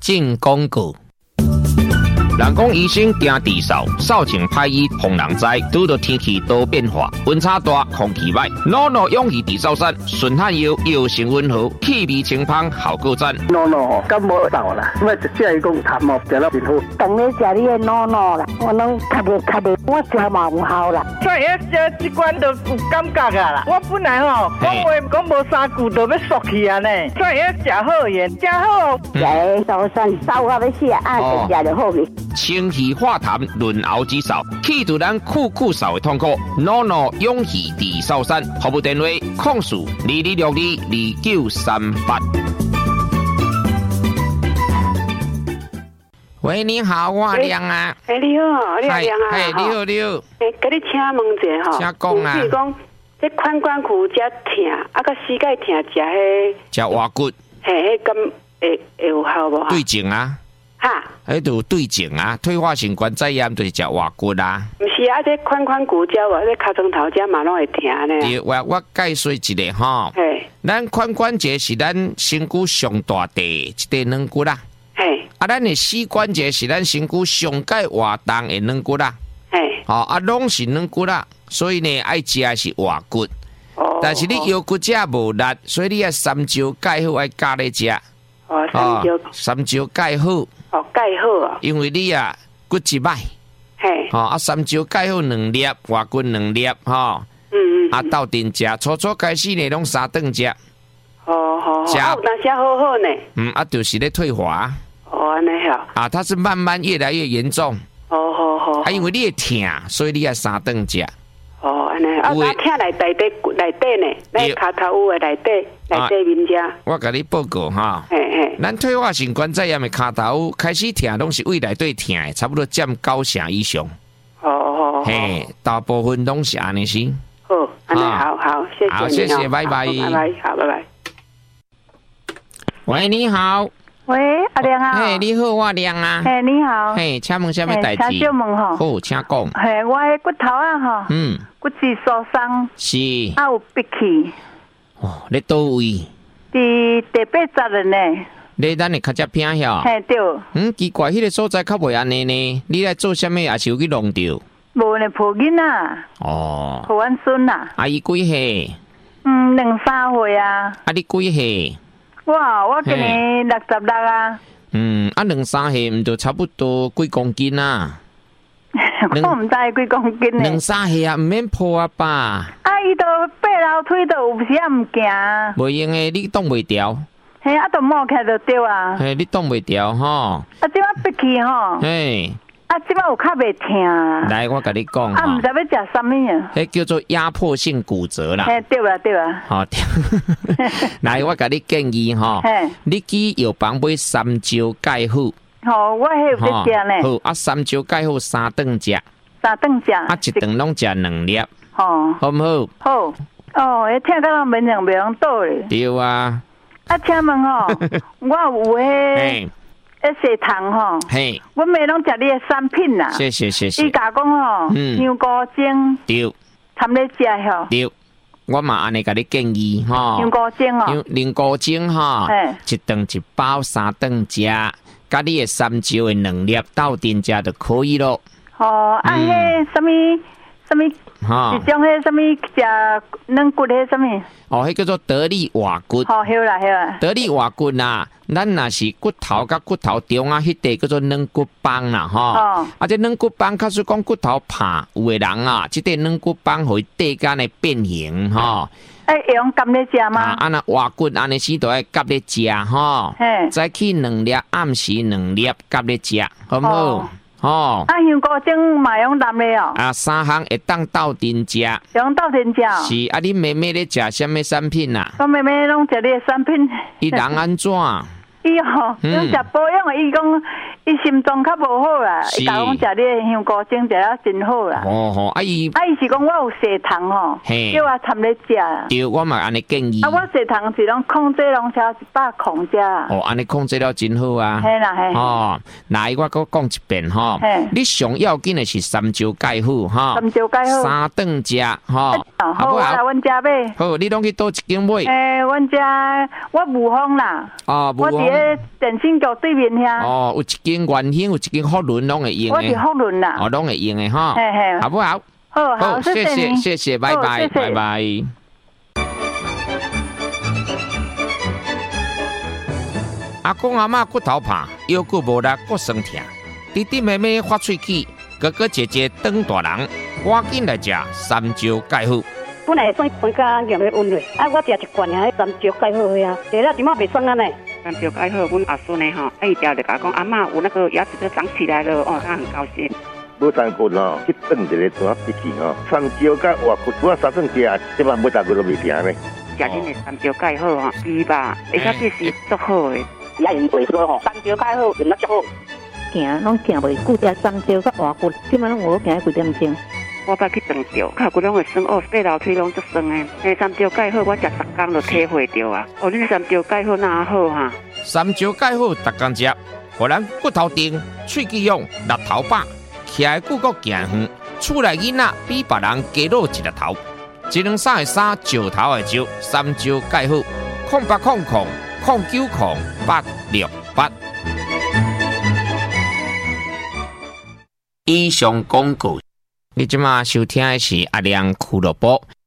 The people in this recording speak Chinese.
进广告。人讲医生惊治扫，扫帚歹医碰人知。拄到天气多变化，温差大，空气歹。NONO 勇气治扫山，顺汗药药性温和，气味清芳，效果赞。 NONO 感冒扫啦，我直接讲痰毛食了真好。 当你食你的 NONO 啦，我拢咳的，我食嘛有效啦。 所以这这罐都有感觉啊啦。我本来吼讲话讲无3句就要缩去啊呢，所以食好盐，食好。 食扫山扫到要死啊，食就好去。 清气化痰，润喉止扫，去除咱酷扫的痛苦。NONO 勇气治扫山，服务电话：0422222938。喂，你好，我亮啊。 你好，你好亮啊。 你好，你好。 跟你请问一下请讲啊。 比如讲，这髋关节才痛，啊，甲膝盖痛，食迄食蛙骨。 迄咁会有效无？ 对症啊。 哈， 迄就对症啊，退化性关节炎就是食蛙骨啦。 毋是啊，这髋骨遮话，这脚趾头遮嘛拢会疼呢。 对，我解说一下吼。 嘿， 咱髋关节是咱身躯上大地一块软骨啦。 嘿， 啊，咱的膝关节是咱身躯上界活动的软骨啦。 嘿， 哦，啊，拢是软骨啦，所以呢，爱食的是蛙骨。 哦。 但是你腰骨遮无力，所以你要三焦钙好爱加咧食。 哦， 三焦钙好。 哦，钙好啊。 因为你啊骨质歹。 嘿。 啊，三焦钙好2粒，蛙骨2粒，吼。啊，斗阵食，初开始呢，拢3顿食。 好。食，但是好好呢。 啊，就是咧退化。 哦，安尼好。 啊，它是慢慢越来越严重。 好。 啊，因为你会痛，所以你要3顿食。 哦，安尼。啊，我痛内底呢，咱骹头有诶内底面遮。 我甲你报告哈。 嘿。 咱退化性关节炎的骹头开始痛，拢是胃内底痛的，差不多占90%以上。 好。 嘿，大部分拢是安尼先。 好，安尼好，谢谢你。 好，谢谢，拜拜。 好，拜拜。 喂，你好。 喂，阿亮啊。 嘿，你好，我亮啊。 嘿，你好。 嘿，请问什么代志？ 请小问吼。 好，请讲。 嘿，我的骨头啊吼。骨质疏松。 是。 啊，有闭气。 哦，你倒位？ 伫第8十呢。 你等下较只偏晓。 嘿，对。 奇怪，迄个所在较袂安尼呢？你来做啥物？也是有去弄着？ 无呢，抱囡啊。 哦。 抱阮孙啊。 阿姨几岁 ？2-3岁啊。 啊，你几岁？ 我今年66啊。 2-3岁毋就差不多几公斤啊？ 我毋知几公斤呢。 2-3岁啊，毋免抱啊吧？ 啊，伊都爬楼梯都有时啊毋行。 袂用诶，你挡袂牢。 嘿，啊，都摸起来就对啊。 嘿，你挡袂牢吼。 啊，即摆闭气吼。 嘿。 啊，即摆有较袂痛。 来，我甲你讲。 啊，毋知要食啥物啊？ 迄叫做压迫性骨折啦。 嘿，对啊。 好，来，我甲你建议吼。你去药房买3焦钙好。 好，我迄有在食呢。 好，啊，3焦钙好3顿食。 3顿食。啊 ，1顿拢食2粒。 好。 好毋好？ 好。哦，迄听到面上袂用倒咧。 对啊。 啊，请问吼，我有迄血糖吼，我妹拢食你的产品啦。 谢谢。 伊甲讲吼，香菇精对， 掺咧食吼。 对，我嘛安尼甲你建议吼。 香菇精哦， 香菇精吼，1顿1包3顿食，甲你的3焦的2粒斗阵食就可以咯。 哦，啊，迄什么？是种迄什么食软骨迄什么？ 哦，迄叫做得力蛙骨。 好啦。 得力蛙骨啦，咱若是骨头甲骨头中啊，迄块叫做软骨棒啦，吼。啊，这软骨棒，假使讲骨头怕有的人啊，这块软骨棒会地间的变形，吼。 会用夹咧食吗？ 啊，那蛙骨安尼时都爱夹咧食，吼。早起2粒，暗时2粒夹咧食，好唔好？哦， 啊，香菇精嘛用淡咧哦。 啊，3项会当斗阵食。 用斗阵食。 是啊，你妹妹咧食什么产品啊？ 我妹妹拢食你的产品。 伊人安怎？ 伊吼，用食保养的，伊讲伊心脏较无好啦，伊甲我食你的香菇精食了真好啦。 伊是讲我有血糖吼，叫我掺咧食。 对，我嘛安尼建议。 我血糖是拢控制拢超100控制。 安尼控制了真好啊。 嘿啦嘿。 那我搁讲一遍吼，你上要紧的是三椒芥菇哈。 三椒芥菇。 3顿食哈。 好啊，阮食买。 好，你拢去倒一间买。 阮食我无风啦。我伫咧电信局对面遐。 有一间元兴，有一间福伦，拢会用的。 我是福伦啦。 拢会用的哈。好不好？ 好， 谢谢，拜拜，拜拜。阿公阿嬷骨头怕，腰骨无力，骨酸痛。弟弟妹妹发喙齿，哥哥姐姐长大人，赶紧来食三椒芥菇。 本来算分家用的温热，我食一罐遐三椒芥菇呀，食了怎么袂酸啊呢？ 三椒芥菇，阮阿孙呢吼，伊条就甲讲阿嬷有那个牙齿都长起来了，他很高兴。 无三骨吼，去炖一个大笔记吼，三椒甲活骨，我3顿食，即摆每大骨都袂停呢。 食恁的三椒芥菇吼，猪吧，而且这是足好的。 也用袂说吼，三椒芥菇用得足好。 行，拢行袂久，食三椒甲活骨，即摆拢有行几点钟。 我捌去长着，脚骨拢会酸爬楼梯拢足酸的。那三椒芥菇我食10天就体会着啊。恁三椒芥菇哪好哈？ 三椒芥菇逐天食，互咱骨头硬、喙齿勇、力头饱，徛的久阁行远。厝内囡仔比别人加老一粒头。123的3，石头的石，三椒芥菇0800090868。以上广告。你即马收听的是阿亮俱乐部。